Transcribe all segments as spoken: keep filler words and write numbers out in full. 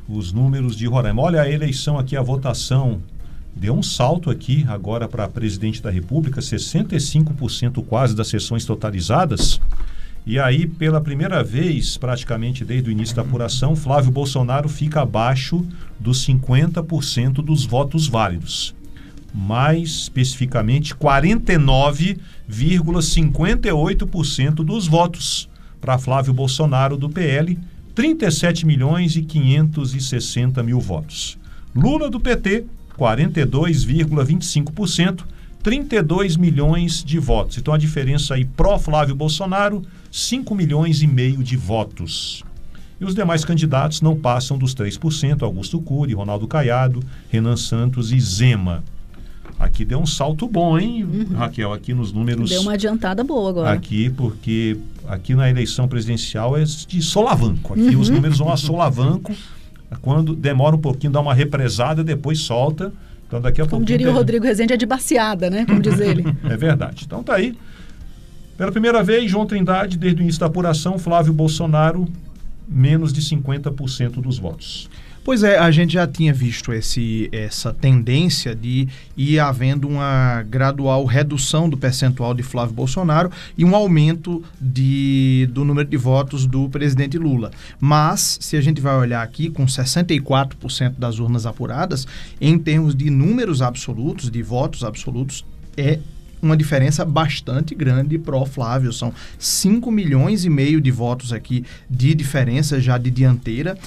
os números de Roraima. Olha a eleição aqui, a votação deu um salto aqui agora para presidente da República, sessenta e cinco por cento quase das sessões totalizadas. E aí, pela primeira vez, praticamente desde o início da apuração, Flávio Bolsonaro fica abaixo dos cinquenta por cento dos votos válidos. Mais especificamente, quarenta e nove vírgula cinquenta e oito por cento dos votos para Flávio Bolsonaro do P L, trinta e sete milhões e quinhentos e sessenta mil votos. Lula do P T, quarenta e dois vírgula vinte e cinco por cento, trinta e dois milhões de votos. Então a diferença aí pró-Flávio Bolsonaro, cinco milhões e meio de votos. E os demais candidatos não passam dos três por cento, Augusto Cury, Ronaldo Caiado, Renan Santos e Zema. Aqui deu um salto bom, hein, uhum. Raquel, aqui nos números. Deu uma adiantada boa agora. Aqui, porque aqui na eleição presidencial é de solavanco. Aqui uhum. os números vão a solavanco. Quando demora um pouquinho, dá uma represada, depois solta. Então daqui a pouco. Como diria o Rodrigo Rezende, é de baciada, né? Como diz ele. É verdade. Então tá aí. Pela primeira vez, João Trindade, desde o início da apuração, Flávio Bolsonaro, menos de cinquenta por cento dos votos. Pois é, a gente já tinha visto esse, essa tendência de ir havendo uma gradual redução do percentual de Flávio Bolsonaro e um aumento de, do número de votos do presidente Lula. Mas, se a gente vai olhar aqui, com sessenta e quatro por cento das urnas apuradas, em termos de números absolutos, de votos absolutos, é uma diferença bastante grande pró Flávio. São cinco milhões e meio de votos aqui de diferença já de dianteira.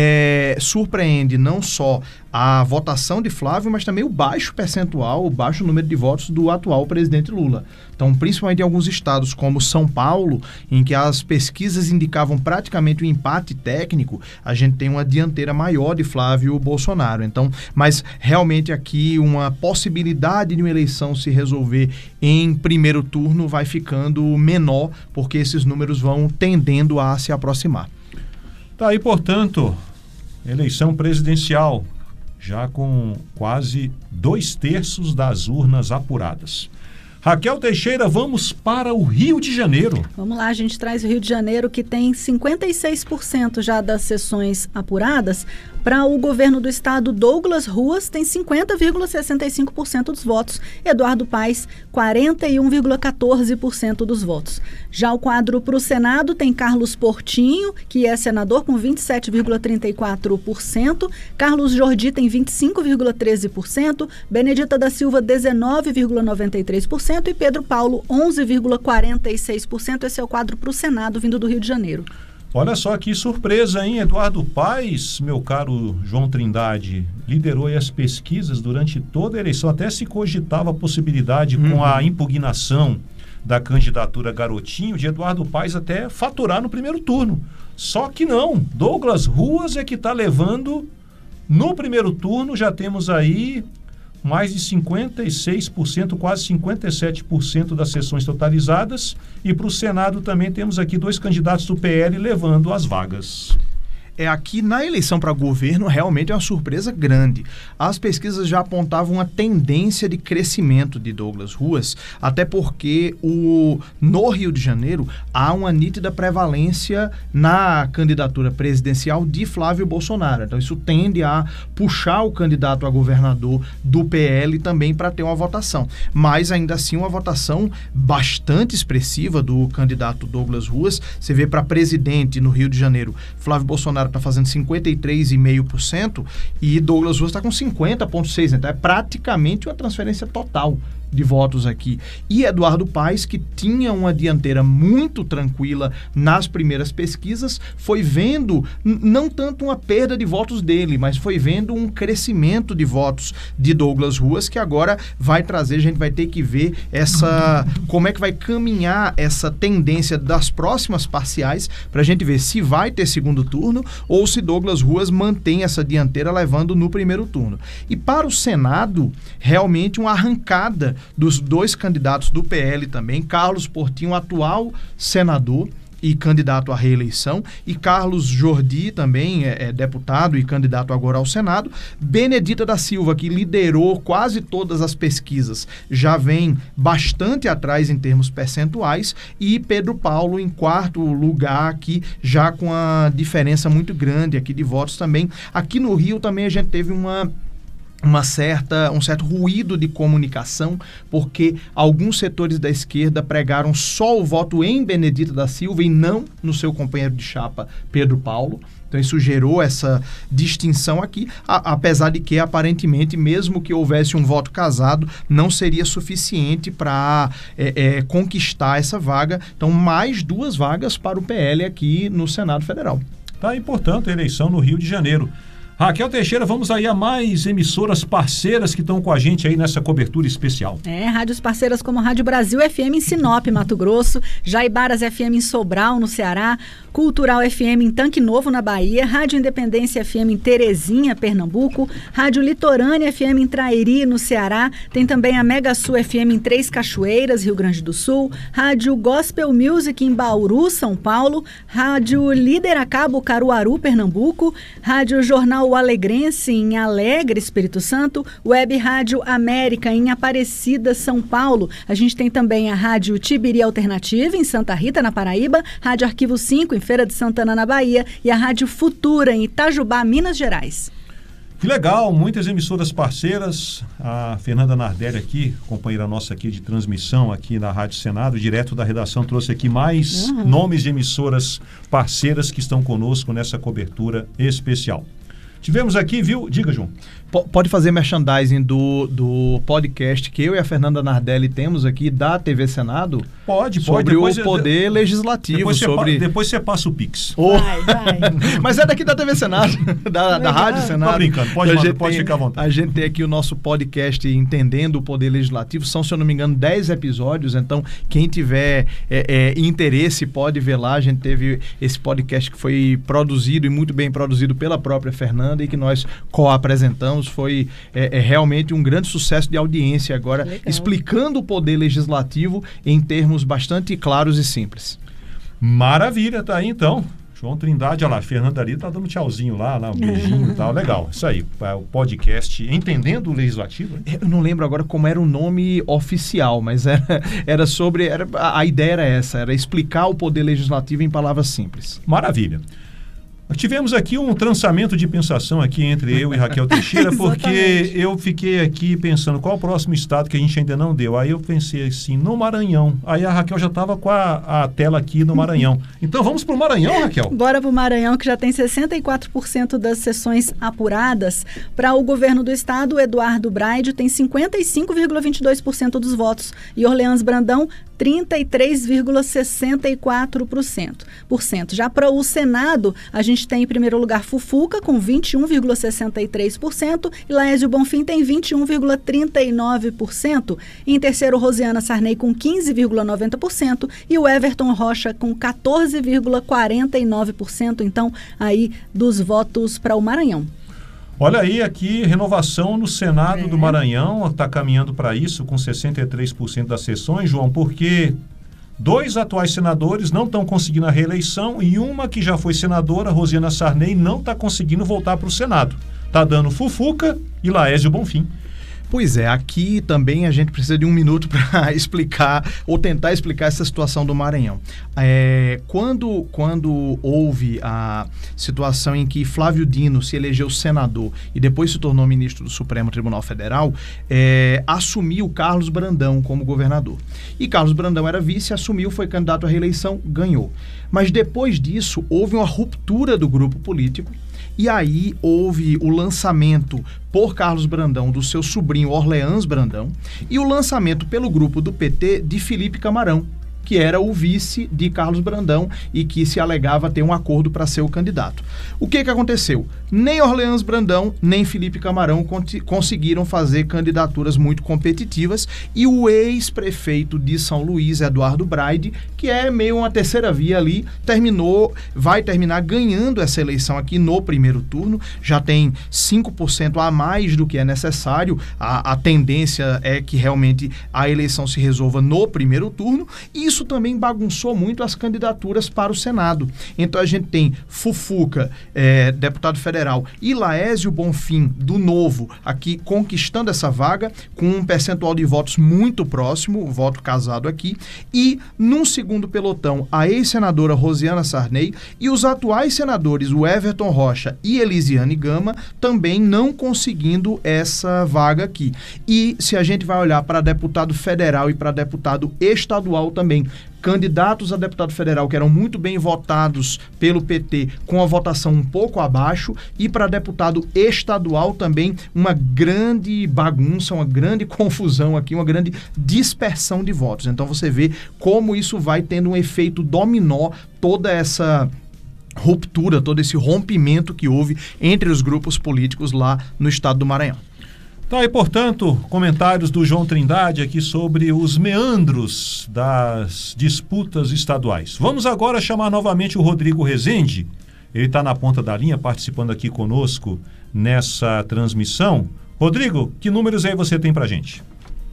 É, surpreende não só a votação de Flávio, mas também o baixo percentual, o baixo número de votos do atual presidente Lula. Então, principalmente em alguns estados como São Paulo, em que as pesquisas indicavam praticamente um empate técnico, a gente tem uma dianteira maior de Flávio Bolsonaro. Então, mas realmente aqui uma possibilidade de uma eleição se resolver em primeiro turno vai ficando menor, porque esses números vão tendendo a se aproximar. Tá aí, portanto, eleição presidencial, já com quase dois terços das urnas apuradas. Raquel Teixeira, vamos para o Rio de Janeiro. Vamos lá, a gente traz o Rio de Janeiro, que tem cinquenta e seis por cento já das sessões apuradas. Para o governo do estado, Douglas Ruas tem cinquenta vírgula sessenta e cinco por cento dos votos. Eduardo Paes, quarenta e um vírgula quatorze por cento dos votos. Já o quadro para o Senado tem Carlos Portinho, que é senador, com vinte e sete vírgula trinta e quatro por cento. Carlos Jordi tem vinte e cinco vírgula treze por cento. Benedita da Silva, dezenove vírgula noventa e três por cento. E Pedro Paulo, onze vírgula quarenta e seis por cento. Esse é o quadro para o Senado, vindo do Rio de Janeiro. Olha só que surpresa, hein? Eduardo Paes, meu caro João Trindade, liderou aí as pesquisas durante toda a eleição. Até se cogitava a possibilidade, uhum. com a impugnação da candidatura Garotinho, de Eduardo Paes até faturar no primeiro turno. Só que não. Douglas Ruas é que está levando no primeiro turno. Já temos aí mais de cinquenta e seis por cento, quase cinquenta e sete por cento das sessões totalizadas. E para o Senado também temos aqui dois candidatos do P L levando as vagas. É, aqui na eleição para governo realmente é uma surpresa grande. As pesquisas já apontavam uma tendência de crescimento de Douglas Ruas, até porque o, no Rio de Janeiro há uma nítida prevalência na candidatura presidencial de Flávio Bolsonaro. Então isso tende a puxar o candidato a governador do P L também para ter uma votação. Mas ainda assim uma votação bastante expressiva do candidato Douglas Ruas. Você vê para presidente no Rio de Janeiro, Flávio Bolsonaro está fazendo cinquenta e três vírgula cinco por cento e Douglas Ruas está com cinquenta vírgula seis por cento. Então é praticamente uma transferência total de votos aqui. E Eduardo Paes, que tinha uma dianteira muito tranquila nas primeiras pesquisas, foi vendo n- não tanto uma perda de votos dele, mas foi vendo um crescimento de votos de Douglas Ruas, que agora vai trazer, a gente vai ter que ver essa, como é que vai caminhar essa tendência das próximas parciais, para a gente ver se vai ter segundo turno ou se Douglas Ruas mantém essa dianteira levando no primeiro turno. E para o Senado, realmente uma arrancada dos dois candidatos do P L também, Carlos Portinho, atual senador, e candidato à reeleição, e Carlos Jordi, também é, é deputado e candidato agora ao Senado. Benedita da Silva, que liderou quase todas as pesquisas, já vem bastante atrás em termos percentuais, e Pedro Paulo em quarto lugar aqui, já com a diferença muito grande aqui de votos também. Aqui no Rio também a gente teve uma uma certa, um certo ruído de comunicação, porque alguns setores da esquerda pregaram só o voto em Benedita da Silva e não no seu companheiro de chapa, Pedro Paulo. Então isso gerou essa distinção aqui, a, apesar de que aparentemente, mesmo que houvesse um voto casado, não seria suficiente para é, é, conquistar essa vaga. Então mais duas vagas para o P L aqui no Senado Federal. Tá importante a eleição no Rio de Janeiro. Raquel Teixeira, vamos aí a mais emissoras parceiras que estão com a gente aí nessa cobertura especial. É, rádios parceiras como Rádio Brasil F M em Sinop, Mato Grosso, Jaibaras F M em Sobral, no Ceará, Cultural F M em Tanque Novo, na Bahia, Rádio Independência F M em Terezinha, Pernambuco, Rádio Litorânea F M em Trairi, no Ceará, tem também a Mega Sul F M em Três Cachoeiras, Rio Grande do Sul, Rádio Gospel Music em Bauru, São Paulo, Rádio Líder a Cabo, Caruaru, Pernambuco, Rádio Jornal O Alegrense em Alegre, Espírito Santo, Web Rádio América em Aparecida, São Paulo. A gente tem também a Rádio Tibiri Alternativa em Santa Rita, na Paraíba, Rádio Arquivo cinco em Feira de Santana, na Bahia, e a Rádio Futura em Itajubá, Minas Gerais. Que legal, muitas emissoras parceiras. A Fernanda Nardelli aqui, companheira nossa aqui de transmissão aqui na Rádio Senado, direto da redação, trouxe aqui mais uhum. nomes de emissoras parceiras que estão conosco nessa cobertura especial. Tivemos aqui, viu? Diga, João. P- pode fazer merchandising do, do podcast que eu e a Fernanda Nardelli temos aqui da T V Senado? Pode, pode. Sobre depois o poder eu, legislativo. Depois você, sobre... pa, depois você passa o Pix. Oh. Vai, vai. Mas é daqui da T V Senado, da, da Rádio Senado. Tô brincando, pode, mandar, pode tem, ficar à vontade. A gente tem aqui o nosso podcast Entendendo o Poder Legislativo. São, se eu não me engano, dez episódios. Então, quem tiver é, é, interesse pode ver lá. A gente teve esse podcast que foi produzido e muito bem produzido pela própria Fernanda e que nós co-apresentamos. Foi é, é realmente um grande sucesso de audiência agora, legal, explicando o poder legislativo em termos bastante claros e simples. Maravilha, tá aí então. João Trindade, olha lá, a Fernanda ali tá dando tchauzinho lá, lá um beijinho e tal, legal. Isso aí, o podcast Entendendo o Legislativo. Hein? Eu não lembro agora como era o nome oficial, mas era, era sobre, era, a ideia era essa, era explicar o poder legislativo em palavras simples. Maravilha. Tivemos aqui um trançamento de pensação aqui entre eu e Raquel Teixeira, porque eu fiquei aqui pensando qual o próximo estado que a gente ainda não deu. Aí eu pensei assim, no Maranhão. Aí a Raquel já estava com a, a tela aqui no Maranhão. Então vamos para o Maranhão, Raquel? Bora para o Maranhão, que já tem sessenta e quatro por cento das sessões apuradas. Para o governo do estado, Eduardo Braide tem cinquenta e cinco vírgula vinte e dois por cento dos votos e Orleans Brandão trinta e três vírgula sessenta e quatro por cento. Já para o Senado, a gente tem em primeiro lugar Fufuca, com vinte e um vírgula sessenta e três por cento, e Laésio Bonfim tem vinte e um vírgula trinta e nove por cento. Em terceiro, Rosiana Sarney com quinze vírgula noventa por cento e o Everton Rocha com quatorze vírgula quarenta e nove por cento, então, aí dos votos para o Maranhão. Olha aí, aqui, renovação no Senado é. do Maranhão, está caminhando para isso com sessenta e três por cento das sessões, João, porque dois atuais senadores não estão conseguindo a reeleição e uma que já foi senadora, Rosiana Sarney, não está conseguindo voltar para o Senado. Está dando Fufuca e Laésio Bonfim. Pois é, aqui também a gente precisa de um minuto para explicar, ou tentar explicar essa situação do Maranhão. É, quando, quando houve a situação em que Flávio Dino se elegeu senador e depois se tornou ministro do Supremo Tribunal Federal, é, assumiu Carlos Brandão como governador. E Carlos Brandão era vice, assumiu, foi candidato à reeleição, ganhou. Mas depois disso, houve uma ruptura do grupo político. E aí houve o lançamento por Carlos Brandão do seu sobrinho Orleans Brandão e o lançamento pelo grupo do P T de Felipe Camarão, que era o vice de Carlos Brandão e que se alegava ter um acordo para ser o candidato. O que que aconteceu? nem Orleans Brandão, nem Felipe Camarão conseguiram fazer candidaturas muito competitivas, e o ex-prefeito de São Luís, Eduardo Braide, que é meio uma terceira via ali, terminou, vai terminar ganhando essa eleição aqui no primeiro turno, já tem cinco por cento a mais do que é necessário, a, a tendência é que realmente a eleição se resolva no primeiro turno, e isso também bagunçou muito as candidaturas para o Senado. Então a gente tem Fufuca, é, deputado federal, e Laésio Bonfim, do Novo, aqui conquistando essa vaga, com um percentual de votos muito próximo, voto casado aqui, e num segundo pelotão, a ex-senadora Rosiana Sarney e os atuais senadores, o Everton Rocha e Elisiane Gama, também não conseguindo essa vaga aqui. E se a gente vai olhar para deputado federal e para deputado estadual também, candidatos a deputado federal que eram muito bem votados pelo P T, com a votação um pouco abaixo, e para deputado estadual também uma grande bagunça, uma grande confusão aqui, uma grande dispersão de votos. Então você vê como isso vai tendo um efeito dominó, toda essa ruptura, todo esse rompimento que houve entre os grupos políticos lá no estado do Maranhão. Tá, e portanto, comentários do João Trindade aqui sobre os meandros das disputas estaduais. Vamos agora chamar novamente o Rodrigo Rezende. Ele está na ponta da linha, participando aqui conosco nessa transmissão. Rodrigo, que números aí você tem para a gente?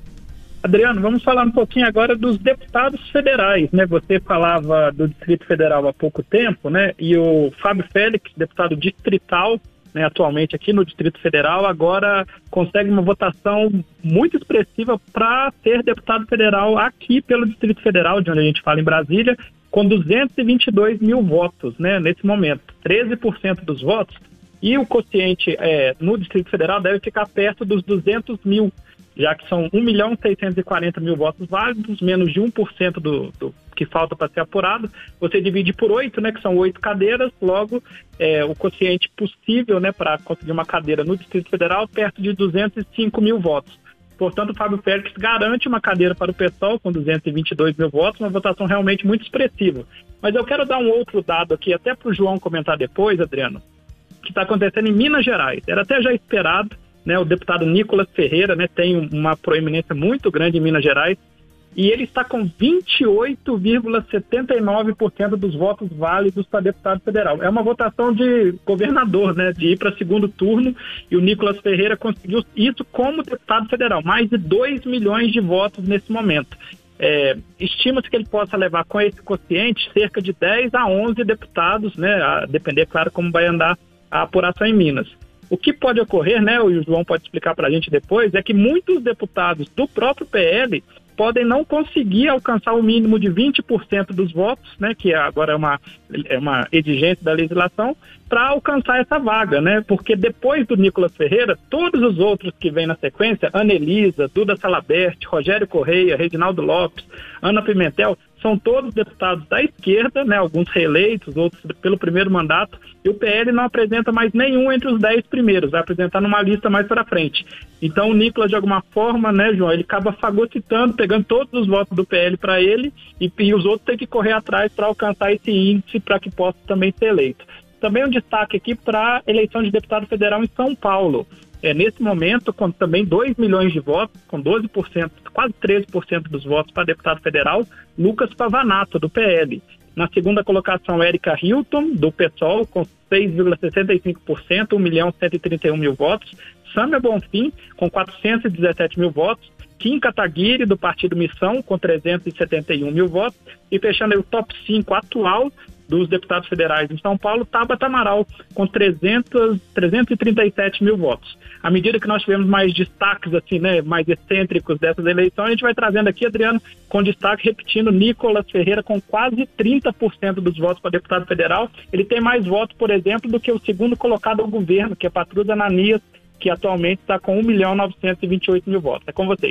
Adriano, vamos falar um pouquinho agora dos deputados federais, né? Você falava do Distrito Federal há pouco tempo, né? E o Fábio Félix, deputado distrital, né, atualmente aqui no Distrito Federal, agora consegue uma votação muito expressiva para ser deputado federal aqui pelo Distrito Federal, de onde a gente fala em Brasília, com duzentos e vinte e dois mil votos, né, nesse momento, treze por cento dos votos, e o quociente é, no Distrito Federal deve ficar perto dos duzentos mil, já que são um milhão seiscentos e quarenta mil votos válidos, menos de um por cento do, do que falta para ser apurado. Você divide por oito, né, que são oito cadeiras, logo é, o quociente possível, né, para conseguir uma cadeira no Distrito Federal, perto de duzentos e cinco mil votos. Portanto, o Fábio Félix garante uma cadeira para o P SOL com duzentos e vinte e dois mil votos, uma votação realmente muito expressiva. Mas eu quero dar um outro dado aqui, até para o João comentar depois, Adriano, que está acontecendo em Minas Gerais. Era até já esperado, né, o deputado Nicolas Ferreira, né, tem uma proeminência muito grande em Minas Gerais, e ele está com vinte e oito vírgula setenta e nove por cento dos votos válidos para deputado federal. É uma votação de governador, né, de ir para segundo turno, e o Nicolas Ferreira conseguiu isso como deputado federal, mais de dois milhões de votos nesse momento. É, estima-se que ele possa levar com esse quociente cerca de dez a onze deputados, né, a depender, claro, como vai andar a apuração em Minas. O que pode ocorrer, né, o João pode explicar para a gente depois, é que muitos deputados do próprio P L podem não conseguir alcançar o mínimo de vinte por cento dos votos, né, que agora é uma, é uma exigência da legislação, para alcançar essa vaga, né, porque depois do Nicolas Ferreira, todos os outros que vêm na sequência, Anelisa, Duda Salabert, Rogério Correia, Reginaldo Lopes, Ana Pimentel, são todos deputados da esquerda, né, alguns reeleitos, outros pelo primeiro mandato, e o P L não apresenta mais nenhum entre os dez primeiros, vai apresentar numa lista mais para frente. Então o Nicolas, de alguma forma, né, João, ele acaba fagocitando, pegando todos os votos do P L para ele, e, e os outros têm que correr atrás para alcançar esse índice para que possa também ser eleito. Também um destaque aqui para a eleição de deputado federal em São Paulo. É, nesse momento, com também dois milhões de votos, com doze por cento, quase treze por cento dos votos para deputado federal, Lucas Pavanato, do P L. Na segunda colocação, Érica Hilton, do P SOL, com seis vírgula sessenta e cinco por cento, um milhão cento e trinta e um mil votos. Sâmia Bonfim, com quatrocentos e dezessete mil votos. Kim Kataguiri, do Partido Missão, com trezentos e setenta e um mil votos. E fechando aí o top cinco atual dos deputados federais em São Paulo, Tabata Amaral, com trezentos, trezentos e trinta e sete mil votos. À medida que nós tivemos mais destaques, assim, né, mais excêntricos dessas eleições, a gente vai trazendo aqui, Adriano, com destaque, repetindo, Nicolas Ferreira com quase trinta por cento dos votos para deputado federal. Ele tem mais votos, por exemplo, do que o segundo colocado ao governo, que é Patrus Ananias, que atualmente está com um milhão novecentos e vinte e oito mil votos. É com vocês.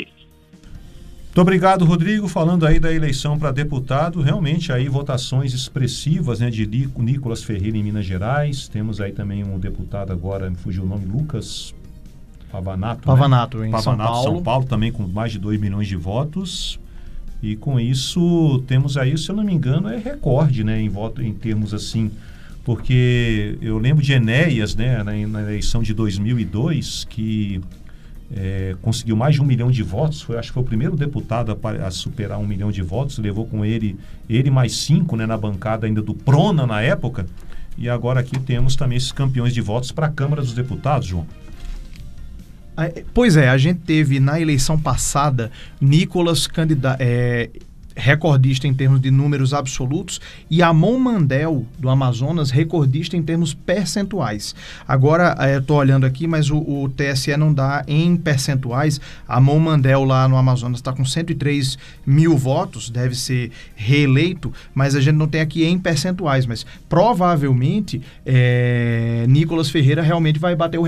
Muito obrigado, Rodrigo. Falando aí da eleição para deputado, realmente aí votações expressivas, né, de Nicolas Ferreira em Minas Gerais. Temos aí também um deputado agora, me fugiu o nome, Lucas Pavanato. Pavanato, né? Em Pavanato, São Paulo. São Paulo, também com mais de dois milhões de votos. E com isso temos aí, se eu não me engano, é recorde, né, em voto, em termos assim porque eu lembro de Enéas, né, na, na eleição de dois mil e dois, que é, conseguiu mais de um milhão de votos, foi, acho que foi o primeiro deputado a, a superar um milhão de votos, levou com ele, ele mais cinco, né, na bancada ainda do Prona na época, e agora aqui temos também esses campeões de votos para a Câmara dos Deputados, João. Pois é, a gente teve na eleição passada Nicolas candida- é, recordista em termos de números absolutos e Amon Mandel, do Amazonas, recordista em termos percentuais. Agora, estou olhando aqui, mas o, o T S E não dá em percentuais. Amon Mandel lá no Amazonas está com cento e três mil votos, deve ser reeleito, mas a gente não tem aqui em percentuais. Mas provavelmente é, Nicolas Ferreira realmente vai bater o